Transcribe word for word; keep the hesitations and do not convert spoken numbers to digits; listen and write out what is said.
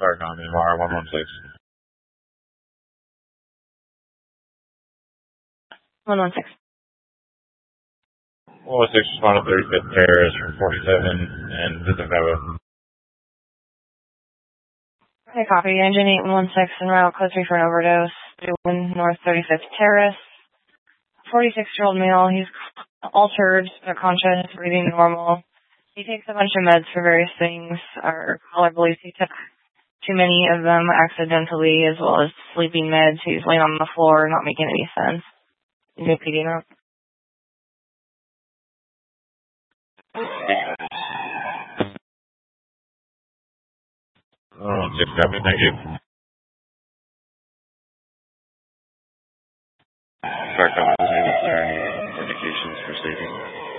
Sorry, Tom, M R one one six. one one six. one one six, respond to thirty-fifth Terrace from forty-seven and visit Nova. Okay, copy. Engine eight one one six en route, code three for an overdose. Doing North thirty-fifth Terrace. forty-six-year-old male. He's altered, but conscious, breathing normal. He takes a bunch of meds for various things. Our caller believes he took too many of them accidentally, as well as sleeping meds. He's laying on the floor, not making any sense. Is he P D now? one one six, copy. Thank you. Sorry, copy. Is there any indications for safety?